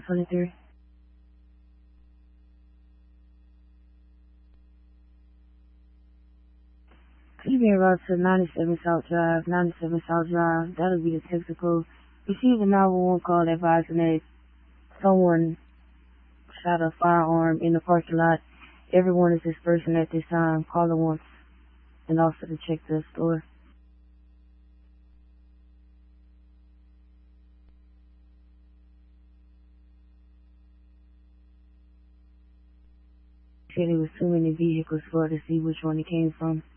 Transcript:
23. You being routed to 97 South Drive, 97 South Drive. That'll be the technical. Receive a 911 call advising that someone shot a firearm in the parking lot. Everyone is dispersing at this time. Caller wants an officer to check the store. Said there was too many vehicles for her to see which one it came from.